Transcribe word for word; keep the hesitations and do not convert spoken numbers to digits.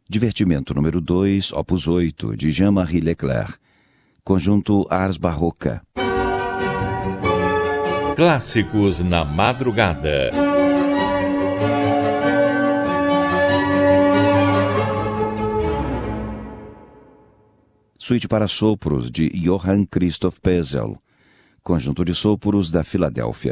Divertimento número dois, opus oito, de Jean-Marie Leclerc. Conjunto Ars Barroca. Clássicos na madrugada. Suíte para sopros, de Johann Christoph Pesel. Conjunto de sopros da Filadélfia.